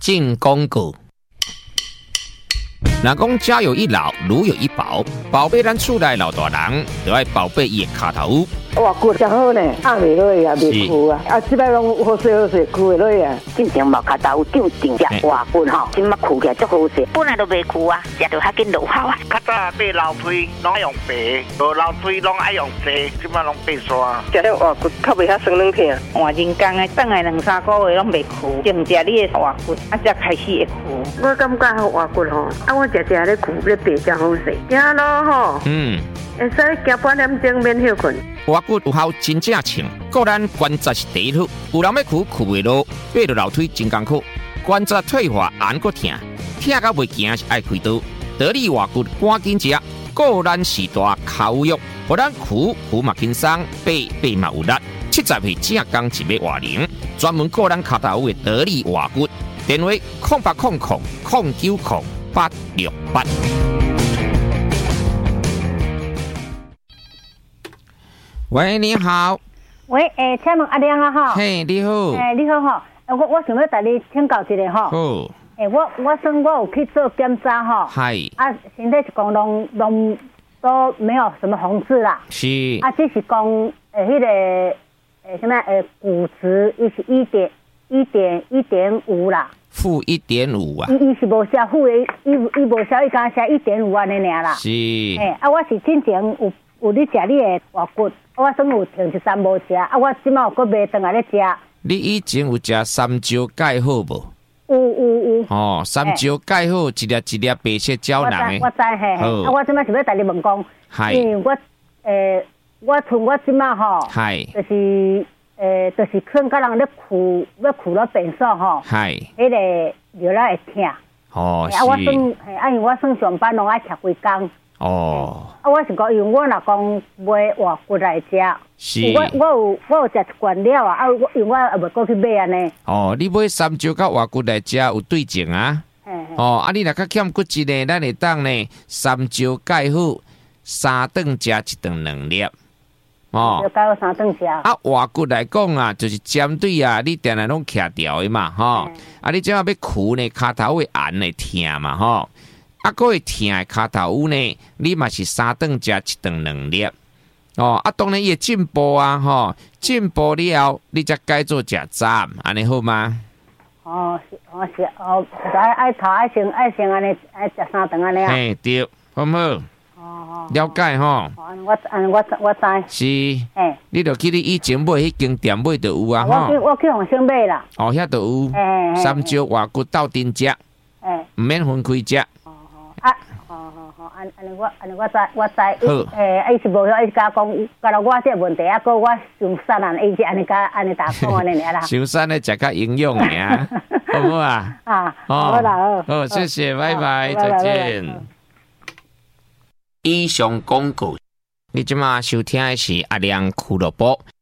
进广告。若讲家有一老，如有一宝，宝贝咱厝内老大人，就要宝贝伊的骹头。 哇，骨真好呢，压袂落啊，袂枯啊，即摆拢好势好势，枯袂落啊。 进前毛骹头长长只活骨吼，即马枯起来足好势，本来都袂枯啊，食着较紧落效啊。 较早买老腿拢爱用白，无老腿拢爱用细，即马拢白刷。 食了活骨较袂遐酸软疼。 换人工的，等来2-3个月拢袂枯，净食你的活骨，才开始会枯。 我感觉好活骨吼，我食咧枯咧白真好势，行路吼。会使行半点钟免休困。 活骨有效真正称，个咱关节是第一好，有人要枯袂落，爬落楼梯真艰苦，关节退化按个疼，疼到袂行是爱开刀。得力活骨赶紧食，个咱时大口肉，互咱枯嘛轻松，爬嘛有力。70岁正刚一尾活龄，专门个咱脚头的得力活骨，电话0800090868。喂，你好。 喂，请问阿亮啊哈。 嘿，你好。 你好哈，我想要带你请教一下哈。 好。 我算我有去做检查哈。 嗨。 身体是讲拢都没有什么红痣啦。 是。 只是讲迄个什么骨质伊是1.5啦。 负1.5啊。 伊是无写负的，伊无写，伊敢写1.5安尼尔啦。 是。 我是之前有咧食你的活骨。我算有停一餐无食，我即马有搁买转来咧食。你以前有食三椒钙好无？ 有。 哦，三椒钙好，一粒一粒白色胶囊的。 我知嘿。我即马是要带你问讲，因为我像我即马吼，就是算甲人咧要苦了变数吼，迄个尿了会疼。 哦，是。 我算因为我算上班拢爱吃规工。 哦， 我是讲，因为我若讲买活骨来食， 是我有食一罐了啊，因为我也袂过去买安尼。 哦，你买三椒甲活骨来食有对症啊？哦，你若较欠骨质呢，咱会当呢三椒钙好，3顿食1顿2粒。 哦，钙好3顿食。 活骨来讲啊，就是针对啊，你定定拢徛掉的嘛，吼。你即下要苦呢，骹头会按会疼嘛，吼。个会疼的骹头呢，你嘛是3顿食1顿2粒。当然也进步啊，吼，进步了后，你才改做食早，安尼好吗？ 是，爱头爱先安尼，爱食3顿安尼啊。 嘿，对，好唔好？了解吼。 我知。 是。你著去你以前买迄间店买就有啊， 吼。我去红星买啦。 遐就有。三椒活骨斗阵食。唔免分开食。安尼我知。伊是无晓，伊甲讲，甲了我这问题，个我上山啊，伊是安尼打讲安尼尔啦。上山咧食较营养尔，好唔好啊？好啦，好，谢谢，拜拜，再见。以上广告，你即马收听的是阿亮俱乐部。